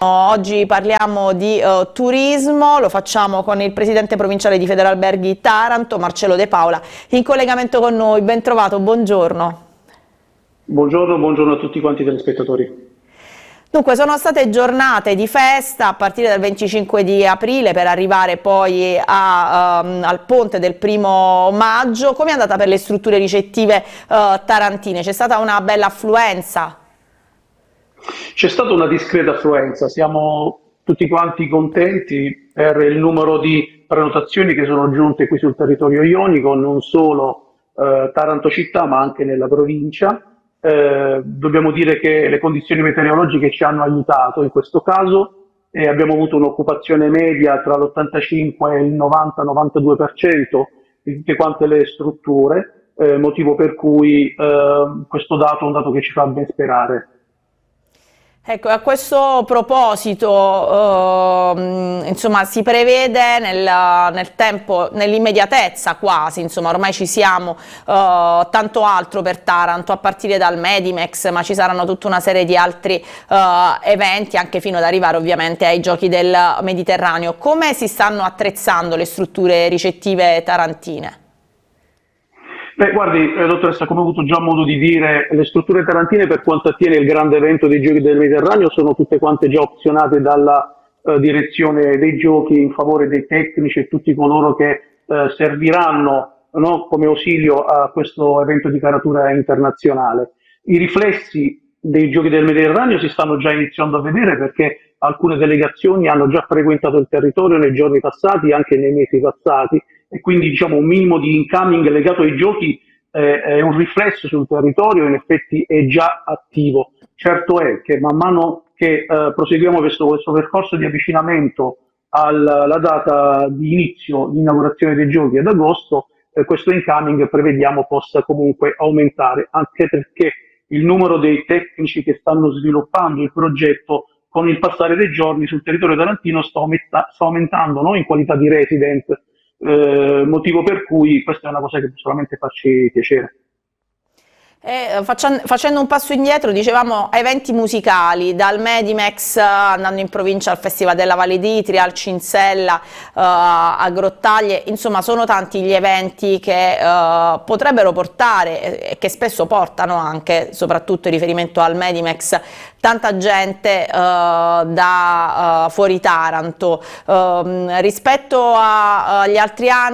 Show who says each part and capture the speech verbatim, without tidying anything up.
Speaker 1: Oggi parliamo di uh, turismo, lo facciamo con il presidente provinciale di Federalberghi Taranto, Marcello De Paola, in collegamento con noi. Ben trovato, buongiorno.
Speaker 2: Buongiorno, buongiorno a tutti quanti i telespettatori.
Speaker 1: Dunque, sono state giornate di festa a partire dal venticinque di aprile per arrivare poi a, um, al ponte del primo maggio. Come è andata per le strutture ricettive uh, tarantine? C'è stata una bella affluenza?
Speaker 2: C'è stata una discreta affluenza, siamo tutti quanti contenti per il numero di prenotazioni che sono giunte qui sul territorio ionico, non solo eh, Taranto città ma anche nella provincia. Eh, dobbiamo dire che le condizioni meteorologiche ci hanno aiutato in questo caso e abbiamo avuto un'occupazione media tra l'ottantacinque e il novanta novantadue per cento di tutte quante le strutture, eh, motivo per cui eh, questo dato è un dato che ci fa ben sperare.
Speaker 1: Ecco, a questo proposito, eh, insomma, si prevede nel, nel tempo, nell'immediatezza quasi, insomma, ormai ci siamo, eh, tanto altro per Taranto, a partire dal Medimex, ma ci saranno tutta una serie di altri eh, eventi, anche fino ad arrivare ovviamente ai Giochi del Mediterraneo. Come si stanno attrezzando le strutture ricettive tarantine?
Speaker 2: Beh, guardi, eh, dottoressa, come ho avuto già modo di dire, le strutture tarantine per quanto attiene il grande evento dei Giochi del Mediterraneo sono tutte quante già opzionate dalla eh, direzione dei giochi in favore dei tecnici e tutti coloro che eh, serviranno, no, come ausilio a questo evento di caratura internazionale. I riflessi dei Giochi del Mediterraneo si stanno già iniziando a vedere perché alcune delegazioni hanno già frequentato il territorio nei giorni passati, anche nei mesi passati, e quindi diciamo un minimo di incoming legato ai giochi eh, è un riflesso sul territorio, in effetti è già attivo. Certo è che man mano che eh, proseguiamo questo, questo percorso di avvicinamento alla data di inizio di inaugurazione dei giochi ad agosto, eh, questo incoming prevediamo possa comunque aumentare, anche perché il numero dei tecnici che stanno sviluppando il progetto con il passare dei giorni sul territorio tarantino sta, aumenta, sta aumentando, no? In qualità di resident. Eh, motivo per cui questa è una cosa che può solamente farci piacere.
Speaker 1: E, facendo un passo indietro, dicevamo eventi musicali, dal Medimex andando in provincia al Festival della Valle d'Itria, al Cinsella, uh, a Grottaglie, insomma sono tanti gli eventi che uh, potrebbero portare e che spesso portano anche, soprattutto in riferimento al Medimex, tanta gente uh, da uh, fuori Taranto. Uh, rispetto agli altri anni